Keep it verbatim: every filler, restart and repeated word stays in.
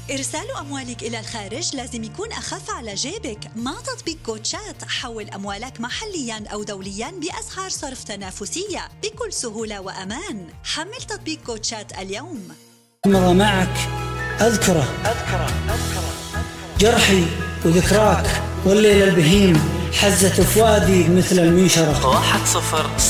إرسال أموالك إلى الخارج لازم يكون أخف على جيبك. مع تطبيق كوتشات حول أموالك محلياً أو دولياً بأسعار صرف تنافسية بكل سهولة وأمان. حمل تطبيق كوتشات اليوم. مضى معك أذكره أذكره أذكره جرحي وذكراك والليل البهيم حزة فؤادي مثل المنشرة. واحد صفر